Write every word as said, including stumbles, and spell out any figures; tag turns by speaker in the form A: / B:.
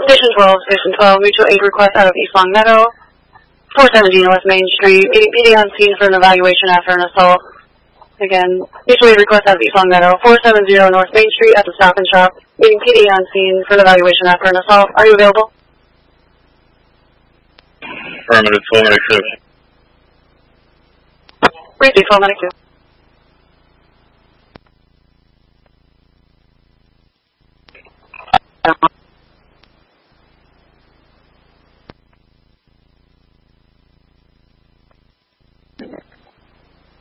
A: Station twelve, Station twelve, mutual aid request out of East Long Meadow. four seventeen West Main Street, meeting P D on scene for an evaluation after an assault. Again, mutual aid request out of East Long Meadow. four seventy North Main Street at the Stop and Shop, meeting P D on scene for an evaluation after an assault. Are you available?
B: Affirmative, twelve ninety-two.
A: Briefly, twelve ninety-two.